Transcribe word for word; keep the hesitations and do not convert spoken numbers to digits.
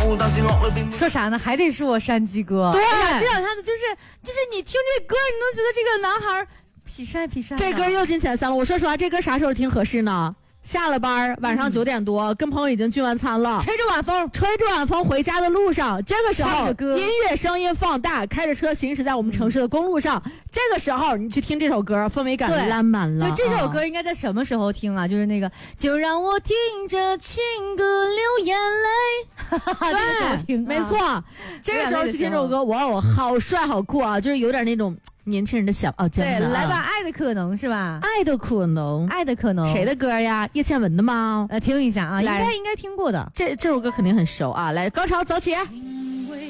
说啥呢？还得是我山鸡哥。 对， 哎呀，这两下子就是就是你听这歌，你都觉得这个男孩痞帅痞帅。 这歌又进前三了。我说实话，这歌啥时候听合适呢？下了班晚上九点多、嗯、跟朋友已经聚完餐了， 吹着晚风吹着晚风回家的路上，这个时候歌音乐声音放大，开着车行驶在我们城市的公路上、嗯、这个时候你去听这首歌，氛围感烂满了。 对，这首歌应该在什么时候听啊？就是那个就让我听着情歌流眼泪对听、啊、没错，这个时候去听这首歌，哇我好帅好酷啊，就是有点那种年轻人的小傲娇、啊、 对，来吧，爱的可能是吧？ 爱的可能， 爱的可能， 谁的歌呀？叶倩文的吗？ 呃，听一下啊，应该应该听过的。 这这首歌肯定很熟啊！来，高潮走起。